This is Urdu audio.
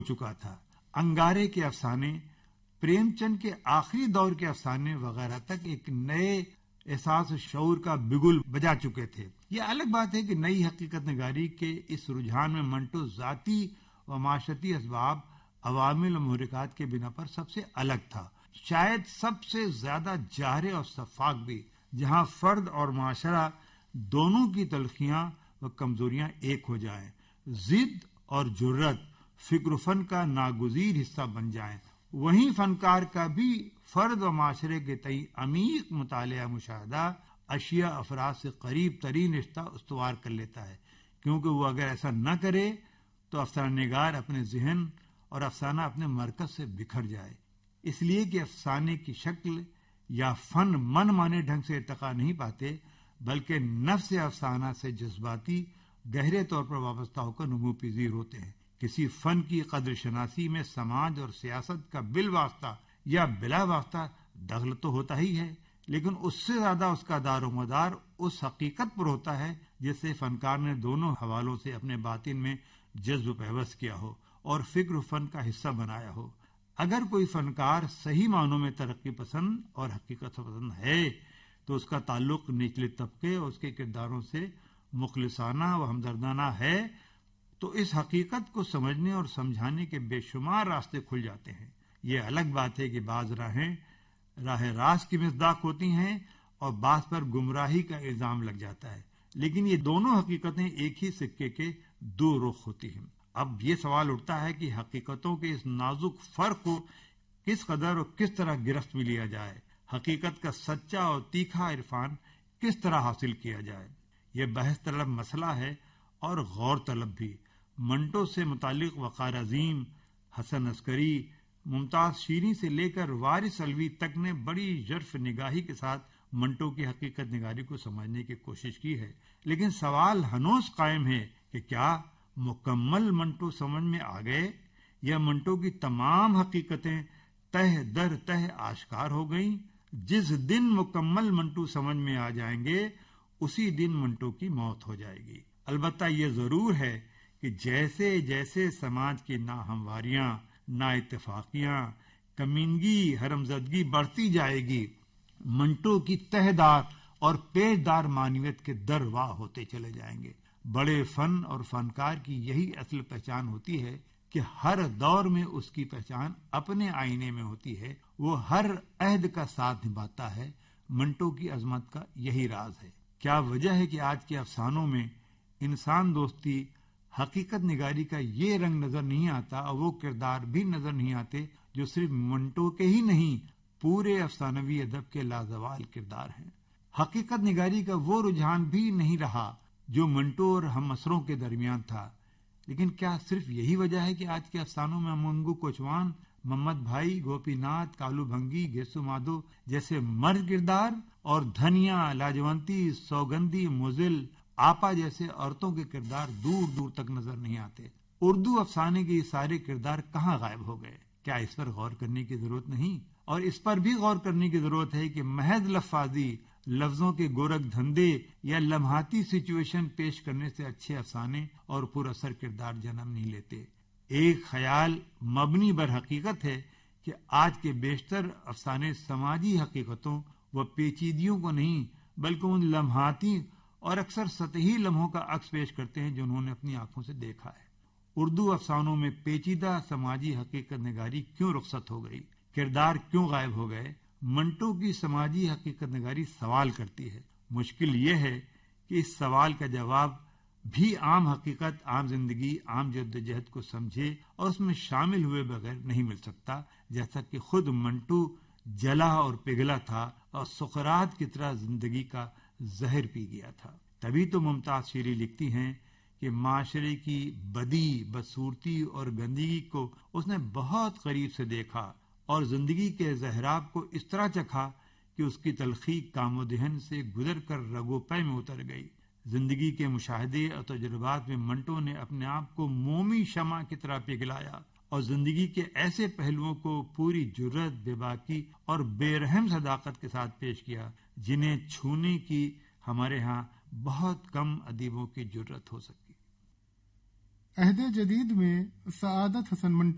چکا تھا۔ انگارے کے افسانے، پریم چند کے آخری دور کے افسانے وغیرہ تک ایک نئے احساس و شعور کا بگل بجا چکے تھے۔ یہ الگ بات ہے کہ نئی حقیقت نگاری کے اس رجحان میں منٹو ذاتی و معاشرتی اسباب، عوامل و محرکات کے بنا پر سب سے الگ تھا، شاید سب سے زیادہ جاہر اور شفاف بھی، جہاں فرد اور معاشرہ دونوں کی تلخیاں و کمزوریاں ایک ہو جائیں، ضد اور جرت فکر و فن کا ناگزیر حصہ بن جائیں، وہیں فنکار کا بھی فرد و معاشرے کے تئیں عمیق مطالعہ مشاہدہ اشیاء افراد سے قریب ترین رشتہ استوار کر لیتا ہے، کیونکہ وہ اگر ایسا نہ کرے تو افسانہ نگار اپنے ذہن اور افسانہ اپنے مرکز سے بکھر جائے۔ اس لیے کہ افسانے کی شکل یا فن من مانے ڈھنگ سے ارتقا نہیں پاتے، بلکہ نفس افسانہ سے جذباتی گہرے طور پر وابستہ ہو کر نمو پذیر ہوتے ہیں۔ کسی فن کی قدر شناسی میں سماج اور سیاست کا بالواسطہ یا بلا واسطہ دخل تو ہوتا ہی ہے، لیکن اس سے زیادہ اس کا دار و مدار اس حقیقت پر ہوتا ہے جسے فنکار نے دونوں حوالوں سے اپنے باطن میں جذب پیوست کیا ہو اور فکر و فن کا حصہ بنایا ہو۔ اگر کوئی فنکار صحیح معنوں میں ترقی پسند اور حقیقت پسند ہے تو اس کا تعلق نچلے طبقے اور اس کے کرداروں سے مخلصانہ و ہمدردانہ ہے، تو اس حقیقت کو سمجھنے اور سمجھانے کے بے شمار راستے کھل جاتے ہیں۔ یہ الگ بات ہے کہ بعض راہیں راہ راست کی مصداق ہوتی ہیں اور بعض پر گمراہی کا الزام لگ جاتا ہے، لیکن یہ دونوں حقیقتیں ایک ہی سکے کے دو رخ ہوتی ہیں۔ اب یہ سوال اٹھتا ہے کہ حقیقتوں کے اس نازک فرق کو کس قدر اور کس طرح گرفت میں لیا جائے، حقیقت کا سچا اور تیکھا عرفان کس طرح حاصل کیا جائے۔ یہ بحث طلب مسئلہ ہے اور غور طلب بھی۔ منٹو سے متعلق وقار عظیم، حسن عسکری، ممتاز شیریں سے لے کر وارث علوی تک نے بڑی ژرف نگاہی کے ساتھ منٹو کی حقیقت نگاری کو سمجھنے کی کوشش کی ہے، لیکن سوال ہنوز قائم ہے کہ کیا مکمل منٹو سمجھ میں آ گئے یا منٹو کی تمام حقیقتیں تہ در تہ آشکار ہو گئیں؟ جس دن مکمل منٹو سمجھ میں آ جائیں گے اسی دن منٹو کی موت ہو جائے گی۔ البتہ یہ ضرور ہے کہ جیسے جیسے سماج کی ناہمواریاں، نا اتفاقیاں، کمینگی، حرمزدگی بڑھتی جائے گی، منٹو کی تہ دار اور پیش دار معنویت کے در واہ ہوتے چلے جائیں گے۔ بڑے فن اور فنکار کی یہی اصل پہچان ہوتی ہے کہ ہر دور میں اس کی پہچان اپنے آئینے میں ہوتی ہے، وہ ہر عہد کا ساتھ نبھاتا ہے۔ منٹو کی عظمت کا یہی راز ہے۔ کیا وجہ ہے کہ آج کے افسانوں میں انسان دوستی، حقیقت نگاری کا یہ رنگ نظر نہیں آتا اور وہ کردار بھی نظر نہیں آتے جو صرف منٹو کے ہی نہیں پورے افسانوی ادب کے لازوال کردار ہیں۔ حقیقت نگاری کا وہ رجحان بھی نہیں رہا جو منٹو اور ہم عصروں کے درمیان تھا، لیکن کیا صرف یہی وجہ ہے کہ آج کے افسانوں میں منگو کوچوان، محمد بھائی، گوپی ناتھ، کالو بھنگی، گھیسو مادھو جیسے مرد کردار اور دھنیا، لاجونتی، سوگندھی، مزل، آپا جیسے عورتوں کے کردار دور دور تک نظر نہیں آتے؟ اردو افسانے کے یہ سارے کردار کہاں غائب ہو گئے؟ کیا اس پر غور کرنے کی ضرورت نہیں؟ اور اس پر بھی غور کرنے کی ضرورت ہے کہ محض لفاظی، لفظوں کے گورکھ دھندے یا لمحاتی سچویشن پیش کرنے سے اچھے افسانے اور پر اثر کردار جنم نہیں لیتے۔ ایک خیال مبنی بر حقیقت ہے کہ آج کے بیشتر افسانے سماجی حقیقتوں و پیچیدگیوں کو نہیں بلکہ ان لمحاتی اور اکثر سطحی لمحوں کا عکس پیش کرتے ہیں جو انہوں نے اپنی آنکھوں سے دیکھا ہے۔ اردو افسانوں میں پیچیدہ سماجی حقیقت نگاری کیوں رخصت ہو گئی؟ کردار کیوں غائب ہو گئے؟ منٹو کی سماجی حقیقت نگاری سوال کرتی ہے۔ مشکل یہ ہے کہ اس سوال کا جواب بھی عام حقیقت، عام زندگی، عام جدوجہد کو سمجھے اور اس میں شامل ہوئے بغیر نہیں مل سکتا، جیسا کہ خود منٹو جلا اور پگھلا تھا اور سقراط کی طرح زندگی کا زہر پی گیا تھا۔ تبھی تو ممتاز شیریں لکھتی ہیں کہ معاشرے کی بدی، بدصورتی اور گندگی کو اس نے بہت قریب سے دیکھا اور زندگی کے زہراب کو اس طرح چکھا کہ اس کی تلخی کام و دہن سے گزر کر رگ و پے میں اتر گئی۔ زندگی کے مشاہدے اور تجربات میں منٹو نے اپنے آپ کو مومی شمع کی طرح پگھلایا اور زندگی کے ایسے پہلوؤں کو پوری جرت، بے باکی اور بے رحم صداقت کے ساتھ پیش کیا جنہیں چھونے کی ہمارے ہاں بہت کم ادیبوں کی جرت ہو سکی۔ عہد جدید میں سعادت حسن منٹو